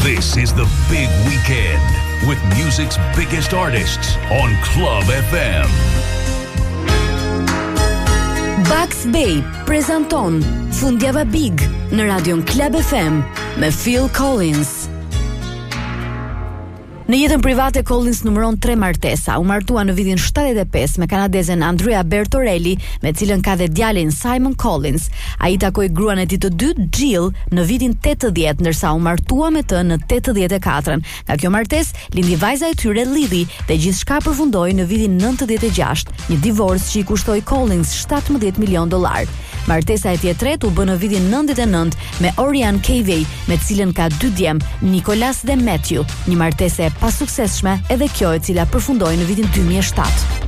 This is the big weekend with music's biggest artists on Club FM. Bugs Bay prezanton Fundjava Big në radion Club FM me Phil Collins. Në jetën private, Collins numëron 3 martesa. U martua në vitin 75 me kanadezen Andrea Bertorelli, me cilën ka dhe djalin Simon Collins. Ai takoi gruan e tij të dytë, Jill, në vitin 80, ndërsa u martua me të në 84. Nga kjo martesë lindi vajza e tyre Lily dhe gjithçka përfundoi në vitin 96, një divorc që i kushtoi Collins $17 milion. Martesa e tij e tretë u bë në vitin 99 me Oriane Cavey, me cilën ka 2 djem, Nicholas dhe Matthew, një martesë e pasuksesshme edhe kjo, e cila përfundoi në vitin 2007.